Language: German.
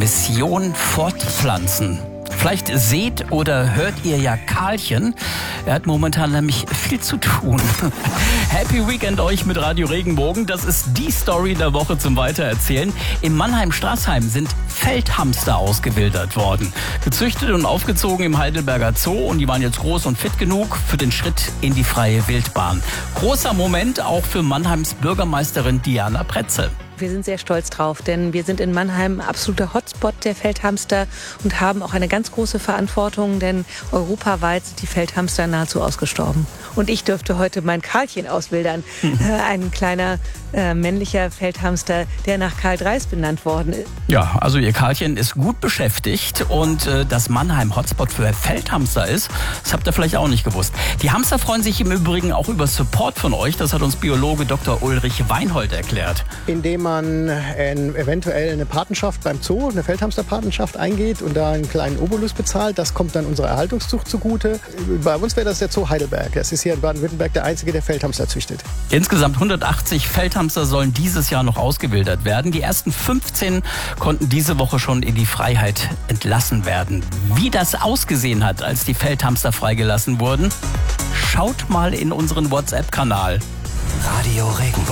Mission Fortpflanzen. Vielleicht seht oder hört ihr ja Karlchen. Er hat momentan nämlich viel zu tun. Happy Weekend euch mit Radio Regenbogen. Das ist die Story der Woche zum Weitererzählen. Im Mannheim-Straßheim sind Feldhamster ausgewildert worden. Gezüchtet und aufgezogen im Heidelberger Zoo. Und die waren jetzt groß und fit genug für den Schritt in die freie Wildbahn. Großer Moment auch für Mannheims Bürgermeisterin Diana Pretzel. Wir sind sehr stolz drauf, denn wir sind in Mannheim absoluter Hotspot der Feldhamster und haben auch eine ganz große Verantwortung, denn europaweit sind die Feldhamster nahezu ausgestorben. Und ich dürfte heute mein Karlchen auswildern, ein kleiner männlicher Feldhamster, der nach Karl Dreis benannt worden ist. Ja, also ihr Karlchen ist gut beschäftigt und dass Mannheim Hotspot für Feldhamster ist, das habt ihr vielleicht auch nicht gewusst. Die Hamster freuen sich im Übrigen auch über Support von euch, das hat uns Biologe Dr. Ulrich Weinhold erklärt. Indem man eventuell eine Patenschaft beim Zoo, eine Feldhamsterpatenschaft eingeht und da einen kleinen Obolus bezahlt, das kommt dann unserer Erhaltungszucht zugute. Bei uns wäre das der Zoo Heidelberg. Das ist hier in Baden-Württemberg der einzige, der Feldhamster züchtet. Insgesamt 180 Feldhamster sollen dieses Jahr noch ausgewildert werden. Die ersten 15 konnten diese Woche schon in die Freiheit entlassen werden. Wie das ausgesehen hat, als die Feldhamster freigelassen wurden, schaut mal in unseren WhatsApp-Kanal. Radio Regenbogen.